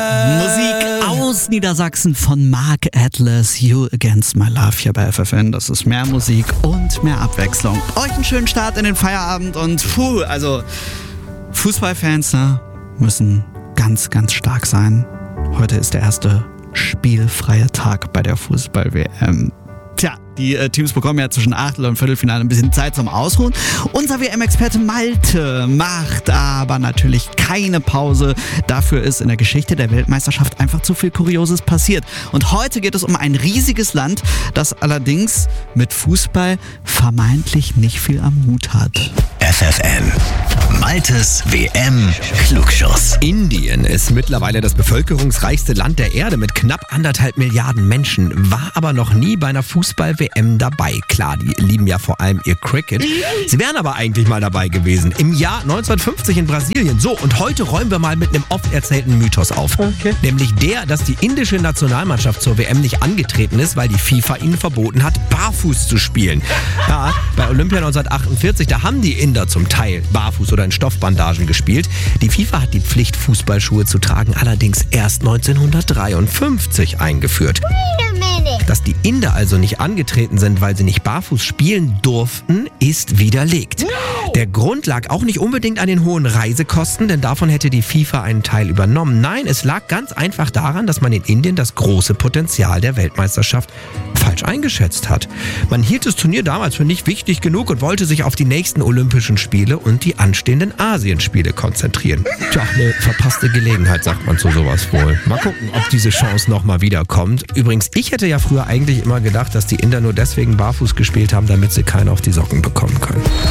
Musik aus Niedersachsen von Mark Atlas, You Against My Love hier bei FFN. Das ist mehr Musik und mehr Abwechslung. Euch einen schönen Start in den Feierabend und also Fußballfans müssen ganz, ganz stark sein. Heute ist der erste spielfreie Tag bei der Fußball-WM. Tja, die Teams bekommen ja zwischen Achtel- und Viertelfinale ein bisschen Zeit zum Ausruhen. Unser WM-Experte Malte macht aber natürlich keine Pause. Dafür ist in der Geschichte der Weltmeisterschaft einfach zu viel Kurioses passiert. Und heute geht es um ein riesiges Land, das allerdings mit Fußball vermeintlich nicht viel am Hut hat. FFN. Maltes WM-Klugschuss. Indien ist mittlerweile das bevölkerungsreichste Land der Erde mit knapp 1,5 Milliarden Menschen, war aber noch nie bei einer Fußball-WM dabei. Klar, die lieben ja vor allem ihr Cricket. Sie wären aber eigentlich mal dabei gewesen. Im Jahr 1950 in Brasilien. So, und heute räumen wir mal mit einem oft erzählten Mythos auf. Okay. Nämlich der, dass die indische Nationalmannschaft zur WM nicht angetreten ist, weil die FIFA ihnen verboten hat, barfuß zu spielen. Ja, bei Olympia 1948, da haben die Inder zum Teil barfuß oder in Stoffbandagen gespielt. Die FIFA hat die Pflicht, Fußballschuhe zu tragen, allerdings erst 1953 eingeführt. Dass die Inder also nicht angetreten sind, weil sie nicht barfuß spielen durften, ist widerlegt. Der Grund lag auch nicht unbedingt an den hohen Reisekosten, denn davon hätte die FIFA einen Teil übernommen. Nein, es lag ganz einfach daran, dass man in Indien das große Potenzial der Weltmeisterschaft falsch eingeschätzt hat. Man hielt das Turnier damals für nicht wichtig genug und wollte sich auf die nächsten Olympischen Spiele und die anstehenden Asienspiele konzentrieren. Tja, eine verpasste Gelegenheit, sagt man zu sowas wohl. Mal gucken, ob diese Chance nochmal wiederkommt. Übrigens, ich hätte ja früher eigentlich immer gedacht, dass die Inder nur deswegen barfuß gespielt haben, damit sie keinen auf die Socken bekommen können.